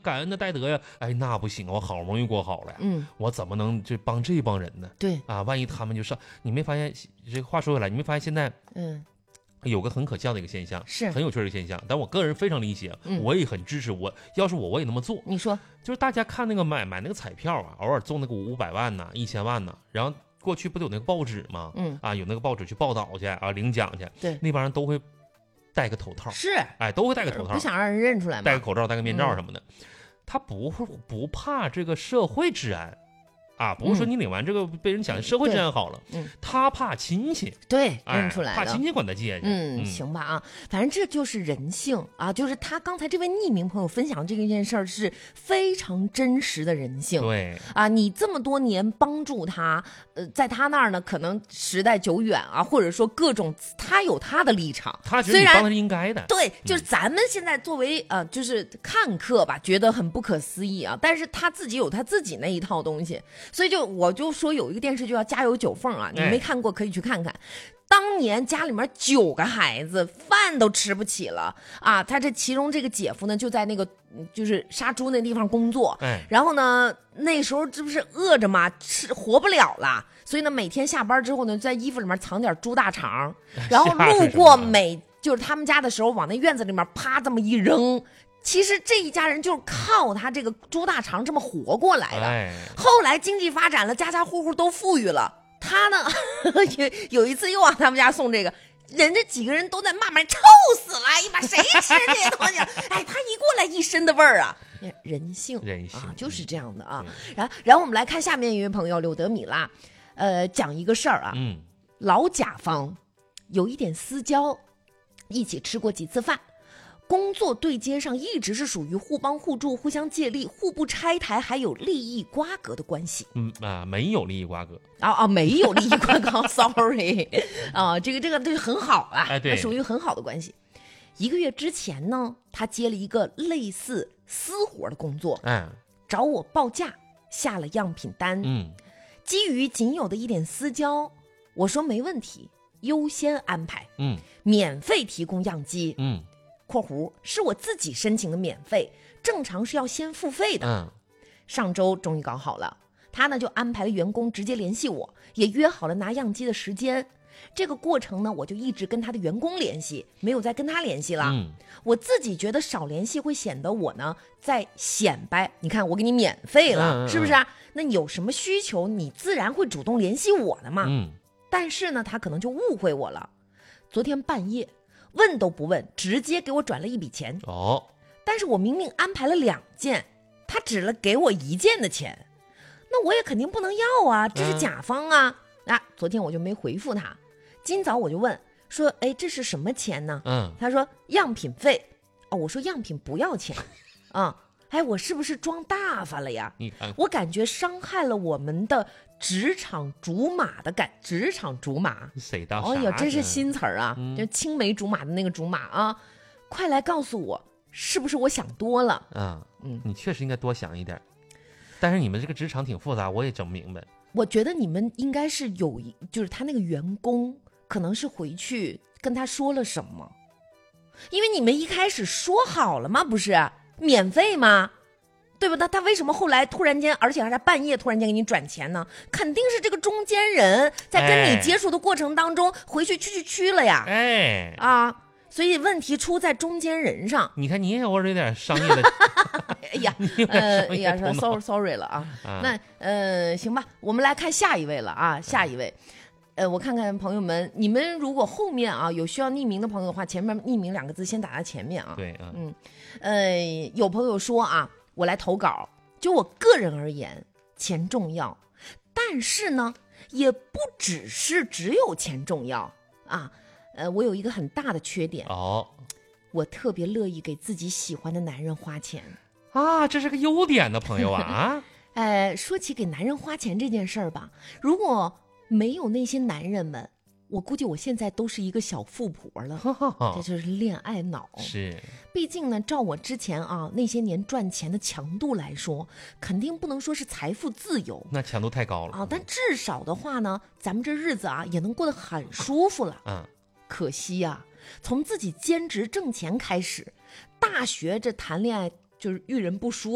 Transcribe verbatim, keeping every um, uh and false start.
感恩的戴德呀。哎，那不行，我好不容易过好了呀， 嗯， 我怎么能这帮这帮人呢？ 对啊，万一他们就上，你没发现这个话说回来，你没发现现在嗯有个很可笑的一个现象， 是很有趣的一个现象，但我个人非常理解， 嗯我也很支持。我要是我，我也那么做。 你说就是大家看那个买买那个彩票啊，偶尔中那个五百万呐、一千万呐、然后过去不都有那个报纸吗？ 嗯啊，有那个报纸去报道去啊，领奖去， 对， 那帮人都会戴个头套， 是哎，都会戴个头套不，想让人认出来嘛， 戴个口罩，戴个面罩什么的。他不会不怕这个社会治安。啊，不是说你领完这个被人抢，社会治安好了， 嗯， 他怕亲戚， 对， 哎认出来了， 怕亲戚管他借去， 嗯，行吧啊，反正这就是人性啊，就是他刚才这位匿名朋友分享这个件事儿是非常真实的人性， 对啊，你这么多年帮助他，呃，在他那儿呢，可能时代久远啊，或者说各种他有他的立场， 他觉得虽然你帮他是应该的， 对，就是咱们现在作为呃，就是看客吧，觉得很不可思议啊。但是他自己有他自己那一套东西，所以就我就说有一个电视剧叫《家有九凤》啊，你没看过可以去看看。当年家里面九个孩子，饭都吃不起了啊！他这其中这个姐夫呢，就在那个就是杀猪那地方工作， 哎， 然后呢，那时候这不是饿着吗？吃活不了了。所以呢，每天下班之后呢，在衣服里面藏点猪大肠，然后路过每就是他们家的时候，往那院子里面啪这么一扔。其实这一家人就是靠他这个猪大肠这么活过来的。 哎， 后来经济发展了，家家户户都富裕了，他呢有有一次又往他们家送这个。人家几个人都在骂骂，臭死了！哎呀妈，谁吃这些东西？哎，他一过来一身的味儿啊，人性， 人性啊，就是这样的啊。然后，然后我们来看下面一位朋友柳德米拉，呃，讲一个事儿啊， 嗯， 老甲方有一点私交，一起吃过几次饭。工作对接上一直是属于互帮互助、互相借力、互不拆台，还有利益瓜葛的关系。 嗯啊，没有利益瓜葛啊啊，没有利益瓜葛，sorry， 啊，这个这个这很好啊， 哎，对， 属于很好的关系。一个月之前呢，他接了一个类似私活的工作， 嗯， 找我报价，下了样品单。 嗯， 基于仅有的一点私交，我说没问题，优先安排， 嗯， 免费提供样机， 嗯。 括弧是我自己申请的免费，正常是要先付费的。 嗯， 上周终于搞好了，他呢就安排了员工直接联系我，也约好了拿样机的时间。这个过程呢，我就一直跟他的员工联系，没有再跟他联系了。 嗯， 我自己觉得少联系会显得我呢在显摆。你看我给你免费了， 嗯嗯嗯是不是啊？那你有什么需求，你自然会主动联系我的嘛。 嗯， 但是呢，他可能就误会我了。昨天半夜。问都不问，直接给我转了一笔钱。 哦， 但是我明明安排了两件，他只了给我一件的钱，那我也肯定不能要啊，这是甲方啊。嗯、啊，昨天我就没回复他，今早我就问说，哎，这是什么钱呢？ 嗯， 他说样品费。哦，我说样品不要钱啊。哎，我是不是装大发了呀？ 你看， 我感觉伤害了我们的职场竹马的感，职场竹马， 谁当？ 哦呀，这是新词儿啊， 嗯、 就青梅竹马的那个竹马啊！快来告诉我，是不是我想多了？ 啊，嗯，你确实应该多想一点。但是你们这个职场挺复杂，我也整不明白。 我觉得你们应该是有一，就是他那个员工可能是回去跟他说了什么，因为你们一开始说好了吗？不是免费吗？对吧？他他为什么后来突然间，而且还是半夜突然间给你转钱呢？肯定是这个中间人在跟你接触的过程当中，哎、回去去去去了呀。 哎， 啊，所以问题出在中间人上。 你看，你也偶尔有点商业的。 哎呀，呃，哎呀，sorry sorry 了啊。 啊那呃，行吧，我们来看下一位了啊，下一位。呃，我看看朋友们，你们如果后面啊有需要匿名的朋友的话，前面匿名两个字先打在前面啊。 对啊， 嗯，呃，有朋友说啊，我来投稿，就我个人而言，钱重要，但是呢，也不只是只有钱重要啊。呃，我有一个很大的缺点哦， 我特别乐意给自己喜欢的男人花钱啊，这是个优点的朋友啊啊。 呃，说起给男人花钱这件事儿吧，如果没有那些男人们，我估计我现在都是一个小富婆了。这就是恋爱脑。 是， 毕竟呢，照我之前啊那些年赚钱的强度来说，肯定不能说是财富自由， 那强度太高了啊。但至少的话呢，咱们这日子啊也能过得很舒服了。 嗯， 可惜呀、啊，从自己兼职挣钱开始，大学这谈恋爱就是遇人不淑。